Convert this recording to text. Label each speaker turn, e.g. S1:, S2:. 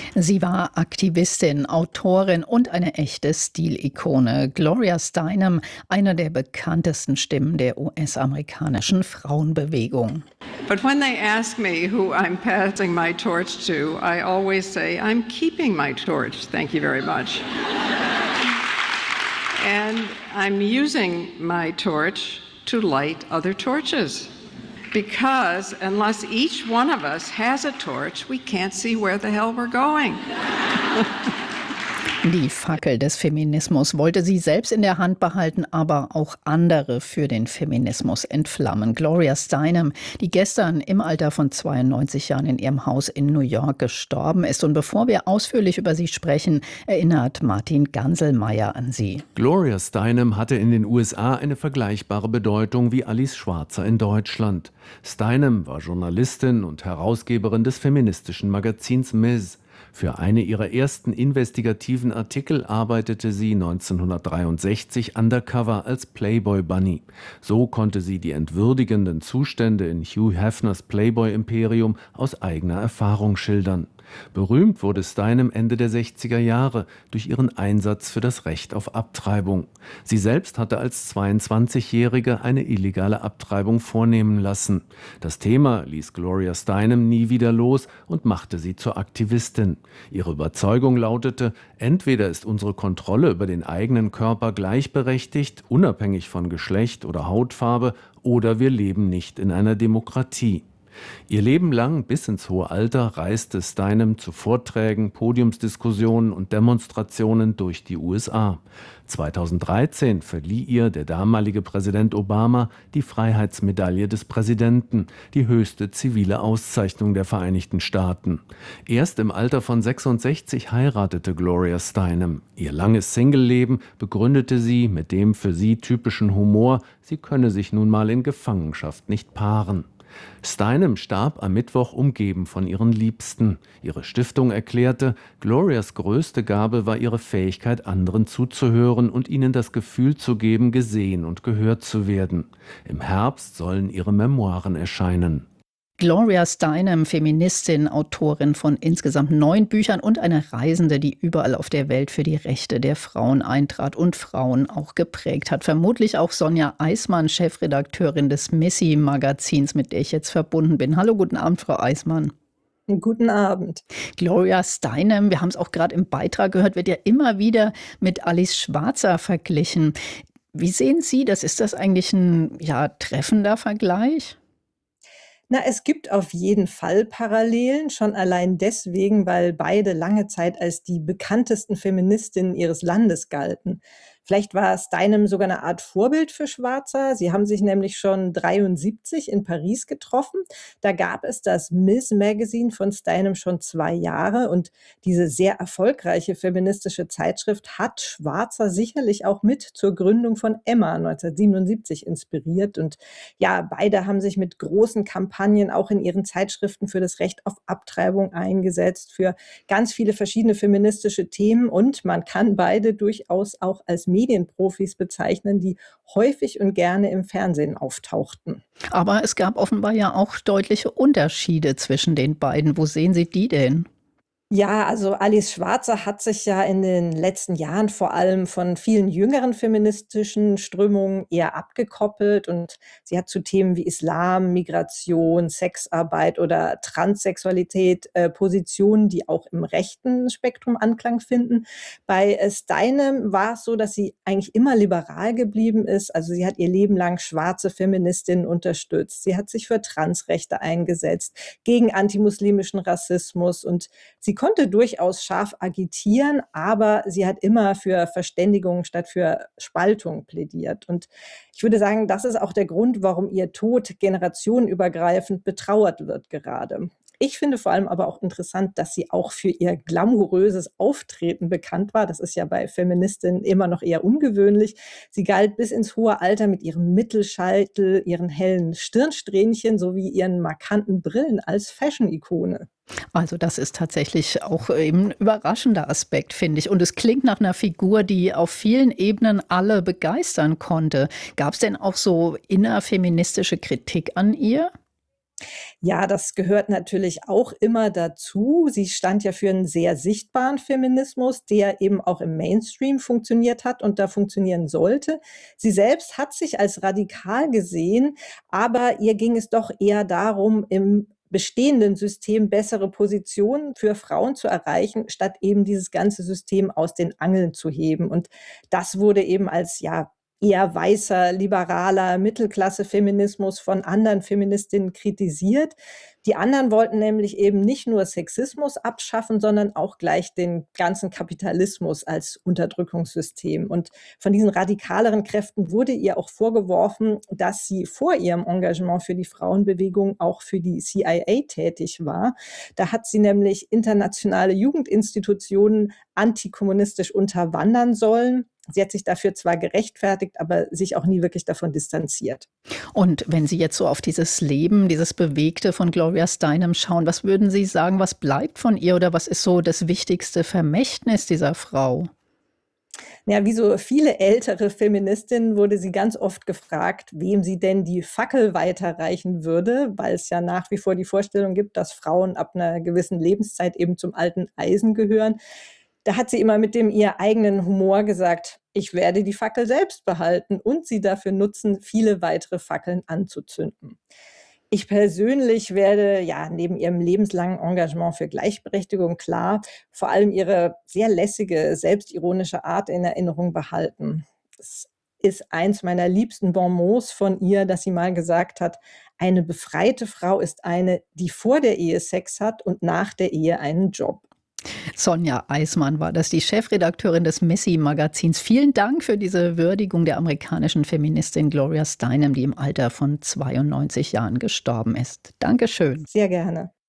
S1: Sie war Aktivistin, Autorin und eine echte Stilikone. Gloria Steinem, eine der bekanntesten Stimmen der US-amerikanischen Frauenbewegung.
S2: But when they ask me who I'm passing my torch to, I always say, I'm keeping my torch. Thank you very much. And I'm using my torch to light other torches. Because unless each one of us has a torch, we can't see where the hell we're going.
S1: Die Fackel des Feminismus wollte sie selbst in der Hand behalten, aber auch andere für den Feminismus entflammen. Gloria Steinem, die gestern im Alter von 92 Jahren in ihrem Haus in New York gestorben ist. Und bevor wir ausführlich über sie sprechen, erinnert Martin Ganselmeier an sie.
S3: Gloria Steinem hatte in den USA eine vergleichbare Bedeutung wie Alice Schwarzer in Deutschland. Steinem war Journalistin und Herausgeberin des feministischen Magazins Ms. Für eine ihrer ersten investigativen Artikel arbeitete sie 1963 undercover als Playboy Bunny. So konnte sie die entwürdigenden Zustände in Hugh Hefners Playboy-Imperium aus eigener Erfahrung schildern. Berühmt wurde Steinem Ende der 60er Jahre durch ihren Einsatz für das Recht auf Abtreibung. Sie selbst hatte als 22-Jährige eine illegale Abtreibung vornehmen lassen. Das Thema ließ Gloria Steinem nie wieder los und machte sie zur Aktivistin. Ihre Überzeugung lautete, entweder ist unsere Kontrolle über den eigenen Körper gleichberechtigt, unabhängig von Geschlecht oder Hautfarbe, oder wir leben nicht in einer Demokratie. Ihr Leben lang bis ins hohe Alter reiste Steinem zu Vorträgen, Podiumsdiskussionen und Demonstrationen durch die USA. 2013 verlieh ihr der damalige Präsident Obama die Freiheitsmedaille des Präsidenten, die höchste zivile Auszeichnung der Vereinigten Staaten. Erst im Alter von 66 heiratete Gloria Steinem. Ihr langes Singleleben begründete sie mit dem für sie typischen Humor, sie könne sich nun mal in Gefangenschaft nicht paaren. Steinem starb am Mittwoch umgeben von ihren Liebsten. Ihre Stiftung erklärte, Glorias größte Gabe war ihre Fähigkeit, anderen zuzuhören und ihnen das Gefühl zu geben, gesehen und gehört zu werden. Im Herbst sollen ihre Memoiren erscheinen.
S1: Gloria Steinem, Feministin, Autorin von insgesamt 9 Büchern und eine Reisende, die überall auf der Welt für die Rechte der Frauen eintrat und Frauen auch geprägt hat. Vermutlich auch Sonja Eismann, Chefredakteurin des Missy-Magazins, mit der ich jetzt verbunden bin. Hallo, guten Abend, Frau Eismann.
S4: Guten Abend.
S1: Gloria Steinem, wir haben es auch gerade im Beitrag gehört, wird ja immer wieder mit Alice Schwarzer verglichen. Wie sehen Sie das? Ist das eigentlich ein treffender Vergleich?
S4: Na, es gibt auf jeden Fall Parallelen, schon allein deswegen, weil beide lange Zeit als die bekanntesten Feministinnen ihres Landes galten. Vielleicht war Steinem sogar eine Art Vorbild für Schwarzer. Sie haben sich nämlich schon 73 in Paris getroffen. Da gab es das Ms. Magazine von Steinem schon 2 Jahre. Und diese sehr erfolgreiche feministische Zeitschrift hat Schwarzer sicherlich auch mit zur Gründung von Emma 1977 inspiriert. Und ja, beide haben sich mit großen Kampagnen auch in ihren Zeitschriften für das Recht auf Abtreibung eingesetzt, für ganz viele verschiedene feministische Themen. Und man kann beide durchaus auch als Medienprofis bezeichnen, die häufig und gerne im Fernsehen auftauchten.
S1: Aber es gab offenbar ja auch deutliche Unterschiede zwischen den beiden. Wo sehen Sie die denn?
S4: Ja, also Alice Schwarzer hat sich ja in den letzten Jahren vor allem von vielen jüngeren feministischen Strömungen eher abgekoppelt und sie hat zu Themen wie Islam, Migration, Sexarbeit oder Transsexualität Positionen, die auch im rechten Spektrum Anklang finden. Bei Steinem war es so, dass sie eigentlich immer liberal geblieben ist. Also sie hat ihr Leben lang schwarze Feministinnen unterstützt. Sie hat sich für Transrechte eingesetzt, gegen antimuslimischen Rassismus und sie konnte durchaus scharf agitieren, aber sie hat immer für Verständigung statt für Spaltung plädiert. Und ich würde sagen, das ist auch der Grund, warum ihr Tod generationenübergreifend betrauert wird gerade. Ich finde vor allem aber auch interessant, dass sie auch für ihr glamouröses Auftreten bekannt war. Das ist ja bei Feministinnen immer noch eher ungewöhnlich. Sie galt bis ins hohe Alter mit ihrem Mittelscheitel, ihren hellen Stirnsträhnchen sowie ihren markanten Brillen als Fashion-Ikone.
S1: Also das ist tatsächlich auch eben ein überraschender Aspekt, finde ich. Und es klingt nach einer Figur, die auf vielen Ebenen alle begeistern konnte. Gab es denn auch so innerfeministische Kritik an ihr?
S4: Ja, das gehört natürlich auch immer dazu. Sie stand ja für einen sehr sichtbaren Feminismus, der eben auch im Mainstream funktioniert hat und da funktionieren sollte. Sie selbst hat sich als radikal gesehen, aber ihr ging es doch eher darum, im bestehenden System bessere Positionen für Frauen zu erreichen, statt eben dieses ganze System aus den Angeln zu heben. Und das wurde eben als, ja, eher weißer, liberaler Mittelklasse-Feminismus von anderen Feministinnen kritisiert. Die anderen wollten nämlich eben nicht nur Sexismus abschaffen, sondern auch gleich den ganzen Kapitalismus als Unterdrückungssystem. Und von diesen radikaleren Kräften wurde ihr auch vorgeworfen, dass sie vor ihrem Engagement für die Frauenbewegung auch für die CIA tätig war. Da hat sie nämlich internationale Jugendinstitutionen antikommunistisch unterwandern sollen. Sie hat sich dafür zwar gerechtfertigt, aber sich auch nie wirklich davon distanziert.
S1: Und wenn Sie jetzt so auf dieses Leben, dieses Bewegte von Gloria Steinem schauen, was würden Sie sagen, was bleibt von ihr oder was ist so das wichtigste Vermächtnis dieser Frau?
S4: Ja, wie so viele ältere Feministinnen wurde sie ganz oft gefragt, wem sie denn die Fackel weiterreichen würde, weil es ja nach wie vor die Vorstellung gibt, dass Frauen ab einer gewissen Lebenszeit eben zum alten Eisen gehören. Da hat sie immer mit dem ihr eigenen Humor gesagt, ich werde die Fackel selbst behalten und sie dafür nutzen, viele weitere Fackeln anzuzünden. Ich persönlich werde ja neben ihrem lebenslangen Engagement für Gleichberechtigung klar vor allem ihre sehr lässige, selbstironische Art in Erinnerung behalten. Es ist eins meiner liebsten Bonmots von ihr, dass sie mal gesagt hat, eine befreite Frau ist eine, die vor der Ehe Sex hat und nach der Ehe einen Job.
S1: Sonja Eismann war das, die Chefredakteurin des Messi-Magazins. Vielen Dank für diese Würdigung der amerikanischen Feministin Gloria Steinem, die im Alter von 92 Jahren gestorben ist. Dankeschön.
S4: Sehr gerne.